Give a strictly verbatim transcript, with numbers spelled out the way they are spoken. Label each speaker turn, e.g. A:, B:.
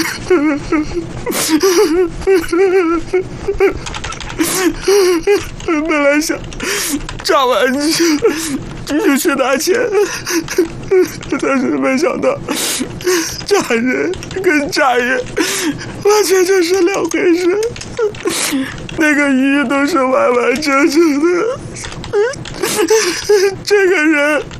A: 本来想炸完就继续去拿钱，但是没想到炸人跟炸人完全就是两回事。那个鱼都是完完整整的，这个人